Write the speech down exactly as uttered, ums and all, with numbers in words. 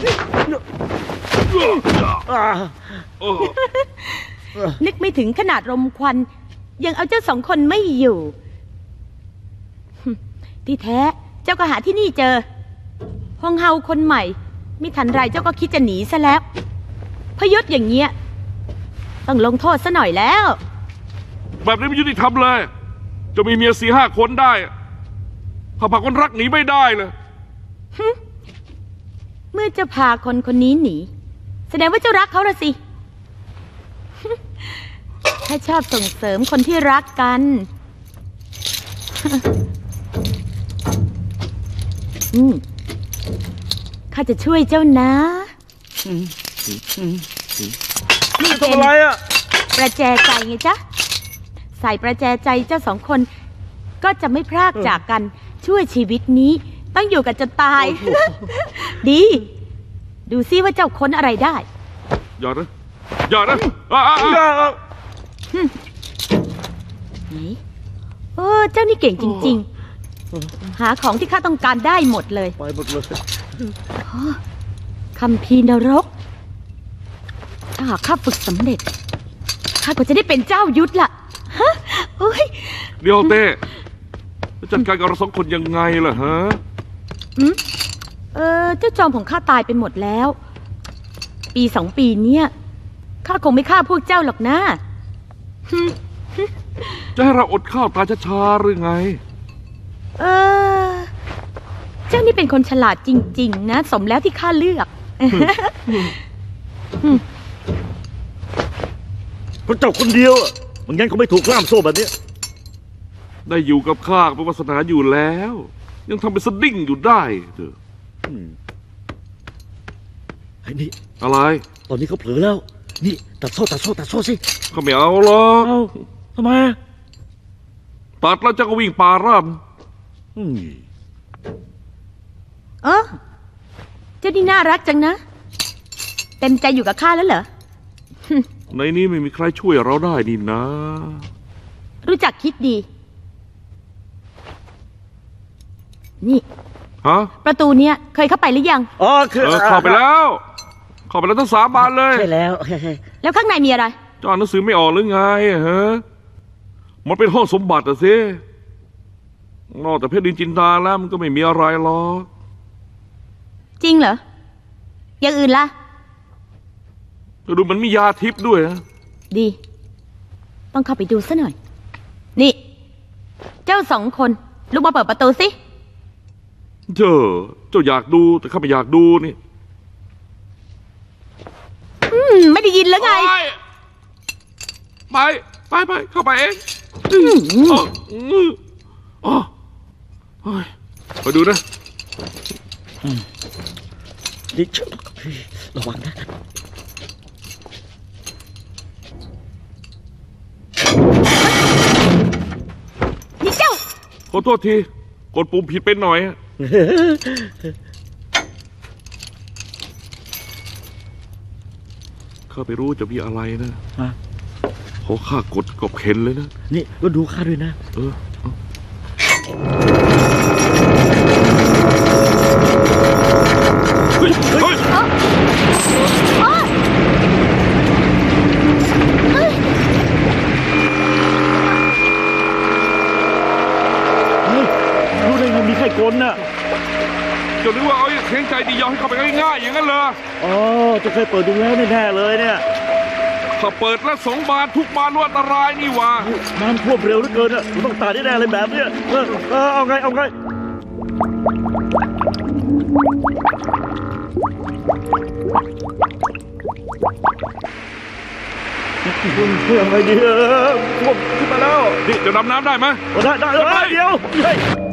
อ่าเออนึกไม่ถึงขนาดรมควัน ยังเอาเจ้าสองคนไม่อยู่ ที่แท้เจ้าก็หาที่นี่เจอฮองเฮาคนใหม่มิทันไรเจ้าก็คิดจะหนีซะแล้วพยศอย่างเงี้ยต้องลงโทษซะหน่อยแล้วแบบนี้ไม่ยุติธรรมเลย จะมีเมียสี่ห้าคนได้ถ้าพาคนรักหนีไม่ได้เลยเมื่อเจ้าพาคนคนนี้หนีแสดงว่าเจ้ารักเขาละสิ ถ้าชอบส่งเสริมคนที่รักกัน อืมข้าจะช่วยเจ้านะนี่เป็นทำอะไรอ่ะประแจใจไงจ๊ะ ใส่ประแจใจเจ้าสองคน ก็จะไม่พรากจากกัน ช่วยชีวิตนี้ต้องอยู่กันจนตาย ดี ดูซิว่าเจ้าค้นอะไรได้อย่านะอย่านะอ่ะอ่ะอ่ะไหนเออเจ้านี่เก่งจริง ๆ หาของที่ข้าต้องการได้หมดเลยไปหมดเลยคัมภีร์นรก ถ้าหากข้าฝึกสำเร็จข้าก็จะได้เป็นเจ้ายุทธล่ะฮะโอ้ยเดี๋ยวเต้จะจัดการกับเราสองคนยังไงล่ะฮะอืมเออเจ้าจอมของข้าตายไปหมดแล้ว ปีสองปีเนี้ยข้าคงไม่ฆ่าพวกเจ้าหรอกนะจะให้เราอดข้าวตายช้าๆหรือไงเออเจ้านี่เป็นคนฉลาดจริง ๆ นะ สมแล้วที่ข้าเลือกเพราะเจ้าคนเดียวอ่ะมันงั้นเขาไม่ถูกล่ามโซ่แบบนี้ได้อยู่กับข้าเป็นวาสนาอยู่แล้ว ยังทำเป็นสดิ้งอยู่ได้เถอะอืมไอ้นี่อะไรตอนนี้เขาเผลอแล้ว นี่ตัดโซ่ตัดโซ่ตัดโซ่สิข้าไม่เอาหรอกเอาทำไมอ่ะตัดแล้วเจะก็วิ่งป่าร่อืมเออเจ้านี่น่ารักจังนะ เต็มใจอยู่กับข้าแล้วเหรอำในนี้ไม่มีใครช่วยเราได้นี่นะรู้จักคิดดี นี่ฮะประตูเนี้ยเคยเข้าไปหรือยังอ๋อคือเออเข้าไปแล้ว เข้าไปแล้วทั้งสามบานเลยใช่แล้วแล้วข้างในมีอะไรเจ้าอ่านหนังสือไม่ออกหรือไงฮะ มันเป็นห้องสมบัติอะสินอกจากเพชรดินจินดาแล้วมันก็ไม่มีอะไรหรอกจริงเหรอ อย่างอื่นล่ะก็ดูมันมียาทิพย์ด้วยนะดี ต้องเข้าไปดูซะหน่อย นี่ เจ้าสองคนลุกมาเปิดประตูสิเจ้าเจ้าอยากดูแต่ข้าไม่อยากดูนี่อืม ไม่ได้ยินแล้วไงไปไปไปเข้าไปเองอืมอ๋ออืออ๋อเฮ้ยไปดูนะนี่ระวังนะนี่เจ้าขอโทษที กดปุ่มผิดไปหน่อยอะข้าไม่รู้จะมีอะไรนะฮะพอข้ากดก็เข็นเลยนะนี่ก็ดูข้าด้วยนะเออเอาเฮ้ยเฮ้ยเฮ้ยรู้ได้ไงมีไข้กลน่ะเจ้านึกว่าเอาไอ้แข็งใจดียอมให้เข้าไปง่ายๆอย่างนั้นเหรออ๋อจะเคยเปิดดูแล้วแน่ๆเลยเนี่ยถ้าเปิดแล้วสองบานทุกบานว่าอันตรายนี่หว่าน้ำท่วมเร็วเหลือเกินอ่ะมันต้องตายแน่ๆเลยแบบเนี้ยเออเออเอาไงเอาไงคุณเพื่ออะไรดีเออผมขึ้นมาแล้วนี่จะดำน้ำได้ไหมได้ได้ได้เดี๋ยวเฮ้ย